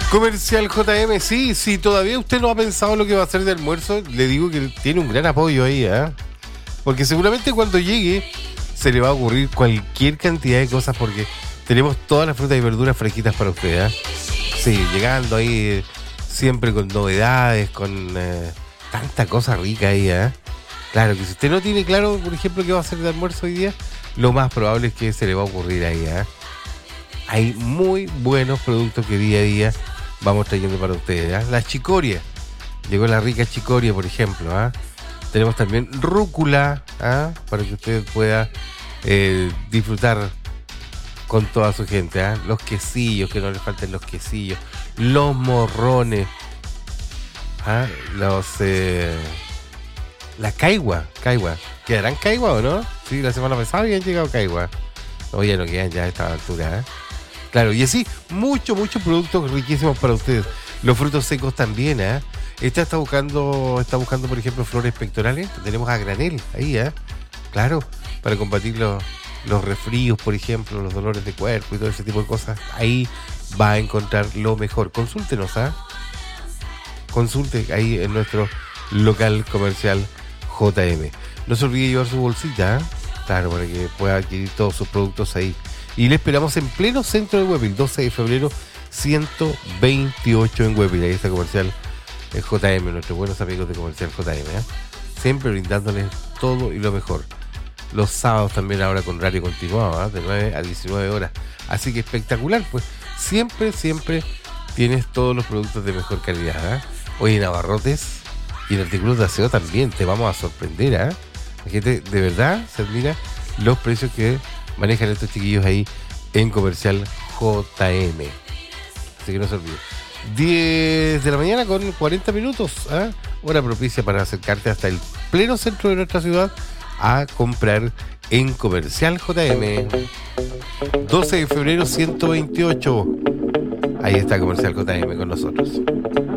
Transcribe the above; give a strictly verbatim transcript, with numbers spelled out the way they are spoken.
Comercial J M, sí, si todavía usted no ha pensado lo que va a hacer de almuerzo, le digo que tiene un gran apoyo ahí, ¿eh? Porque seguramente cuando llegue se le va a ocurrir cualquier cantidad de cosas porque tenemos todas las frutas y verduras fresquitas para usted, ¿eh? Sí, llegando ahí eh, siempre con novedades, con eh, tanta cosa rica ahí, ¿eh? Claro que si usted no tiene claro, por ejemplo, qué va a hacer de almuerzo hoy día, lo más probable es que se le va a ocurrir ahí, ¿eh? Hay muy buenos productos que día a día vamos trayendo para ustedes, ¿eh? La chicoria. Llegó la rica chicoria, por ejemplo, ¿eh? Tenemos también rúcula, ¿eh? Para que usted pueda eh, disfrutar con toda su gente, ¿eh? Los quesillos, que no le falten los quesillos. Los morrones. ¿Eh? Los... Eh, la caigua, caigua. ¿Quedarán caigua o no? Sí, la semana pasada habían llegado caigua. Oye, no quedan ya a esta altura, ¿eh? Claro, y así, muchos, muchos productos riquísimos para ustedes. Los frutos secos también, ¿eh? Esta está buscando, está buscando, por ejemplo, flores pectorales. Tenemos a granel ahí, ¿eh? Claro, para combatir los, los resfríos, por ejemplo, los dolores de cuerpo y todo ese tipo de cosas. Ahí va a encontrar lo mejor. Consúltenos, ¿ah? ¿eh? Consulte ahí en nuestro local comercial J M. No se olvide llevar su bolsita, ¿eh? Claro, para que pueda adquirir todos sus productos ahí. Y le esperamos en pleno centro de Huepil, doce de febrero, ciento veintiocho en Huepil. Ahí está comercial el J M, nuestros buenos amigos de comercial J M, ¿eh? Siempre brindándoles todo y lo mejor. Los sábados también ahora con horario continuado, ¿eh? De nueve a diecinueve horas. Así que espectacular, pues siempre, siempre tienes todos los productos de mejor calidad, ¿eh? Hoy en abarrotes y en artículos de aseo también te vamos a sorprender, ¿eh? La gente de verdad se admira los precios que manejan estos chiquillos ahí en comercial J M. Así que no se olvide. diez de la mañana con cuarenta minutos, ¿eh? Hora propicia para acercarte hasta el pleno centro de nuestra ciudad a comprar en comercial J M. doce de febrero, ciento veintiocho. Ahí está comercial J M con nosotros.